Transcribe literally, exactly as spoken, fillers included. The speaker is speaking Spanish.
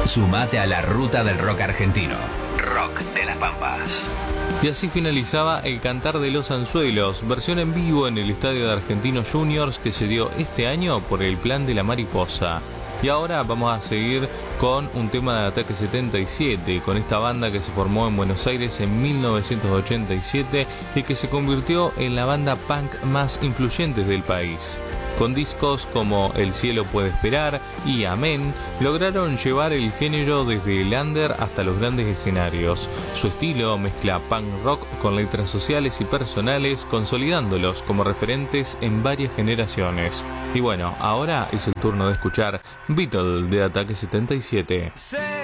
Sumate a la ruta del rock argentino. Rock de las Pampas. Y así finalizaba El Cantar de los Anzuelos, versión en vivo en el Estadio de Argentinos Juniors que se dio este año por el Plan de la Mariposa. Y ahora vamos a seguir con un tema de Ataque setenta y siete, con esta banda que se formó en Buenos Aires en mil novecientos ochenta y siete y que se convirtió en la banda punk más influyente del país. Con discos como El cielo puede esperar y Amén, lograron llevar el género desde el under hasta los grandes escenarios. Su estilo mezcla punk rock con letras sociales y personales, consolidándolos como referentes en varias generaciones. Y bueno, ahora es el turno de escuchar Beatle de Ataque setenta y siete.